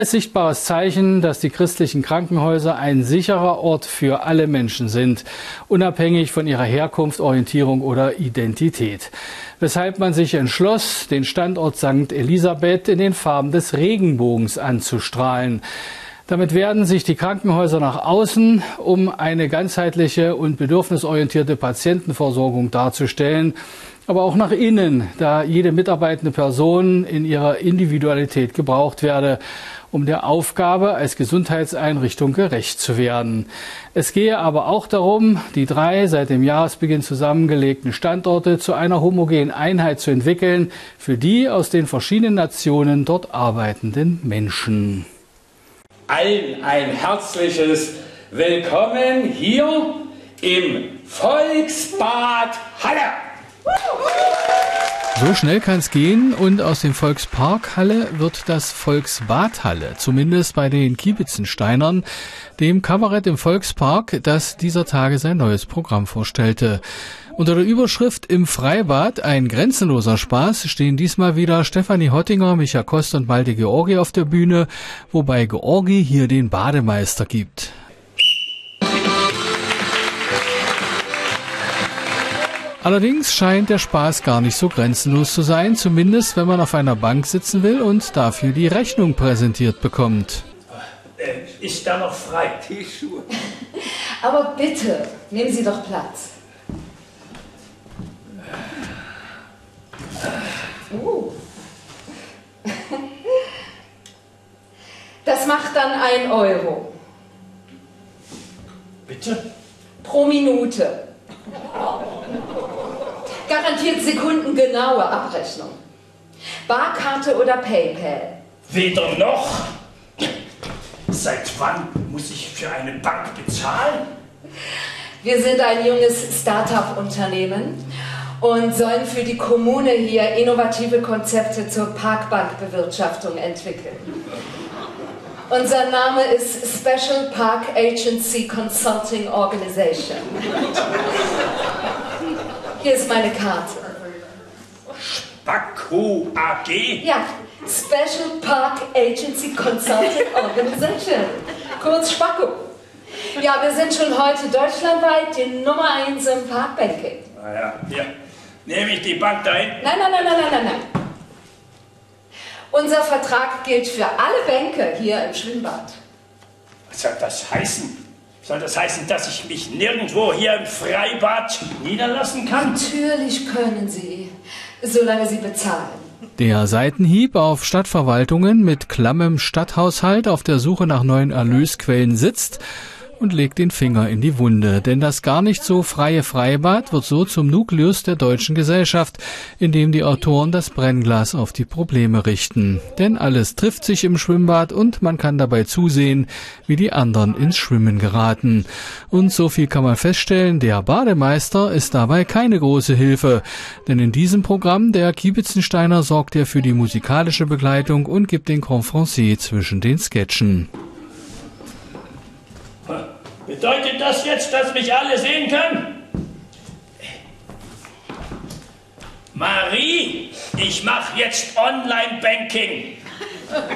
Sichtbares Zeichen, dass die christlichen Krankenhäuser ein sicherer Ort für alle Menschen sind, unabhängig von ihrer Herkunft, Orientierung oder Identität. Weshalb man sich entschloss, den Standort St. Elisabeth in den Farben des Regenbogens anzustrahlen. Damit werden sich die Krankenhäuser nach außen, um eine ganzheitliche und bedürfnisorientierte Patientenversorgung darzustellen, aber auch nach innen, da jede mitarbeitende Person in ihrer Individualität gebraucht werde, um der Aufgabe als Gesundheitseinrichtung gerecht zu werden. Es gehe aber auch darum, die 3 seit dem Jahresbeginn zusammengelegten Standorte zu einer homogenen Einheit zu entwickeln, für die aus den verschiedenen Nationen dort arbeitenden Menschen. Allen ein herzliches Willkommen hier im Volksbad Halle. So schnell kann es gehen und aus dem Volkspark Halle wird das Volksbad Halle, zumindest bei den Kiebitzensteinern, dem Kabarett im Volkspark, das dieser Tage sein neues Programm vorstellte. Unter der Überschrift Im Freibad, ein grenzenloser Spaß, stehen diesmal wieder Stefanie Hottinger, Micha Kost und Malte Georgi auf der Bühne, wobei Georgi hier den Bademeister gibt. Allerdings scheint der Spaß gar nicht so grenzenlos zu sein, zumindest wenn man auf einer Bank sitzen will und dafür die Rechnung präsentiert bekommt. Ist da noch frei? Die Schuhe. Aber bitte, nehmen Sie doch Platz. Das macht dann 1 Euro. Bitte? Pro Minute. Garantiert sekundengenaue Abrechnung. Barkarte oder PayPal? Weder noch. Seit wann muss ich für eine Bank bezahlen? Wir sind ein junges Start-up-Unternehmen und sollen für die Kommune hier innovative Konzepte zur Parkbankbewirtschaftung entwickeln. Unser Name ist Special Park Agency Consulting Organization. Hier ist meine Karte. Spacko AG? Ja, Special Park Agency Consulting Organization. Kurz Spacko. Ja, wir sind schon heute deutschlandweit die Nummer 1 im Parkbanking. Naja, hier. Nehme ich die Bank dahin? Nein. Unser Vertrag gilt für alle Bänke hier im Schwimmbad. Was soll das heißen? Soll das heißen, dass ich mich nirgendwo hier im Freibad niederlassen kann? Natürlich können Sie, solange Sie bezahlen. Der Seitenhieb auf Stadtverwaltungen mit klammem Stadthaushalt auf der Suche nach neuen Erlösquellen sitzt und legt den Finger in die Wunde. Denn das gar nicht so freie Freibad wird so zum Nukleus der deutschen Gesellschaft, in dem die Autoren das Brennglas auf die Probleme richten. Denn alles trifft sich im Schwimmbad und man kann dabei zusehen, wie die anderen ins Schwimmen geraten. Und so viel kann man feststellen, der Bademeister ist dabei keine große Hilfe. Denn in diesem Programm der Kiebitzensteiner sorgt er für die musikalische Begleitung und gibt den Confrancier zwischen den Sketchen. Bedeutet das jetzt, dass mich alle sehen können? Marie, ich mache jetzt Online-Banking.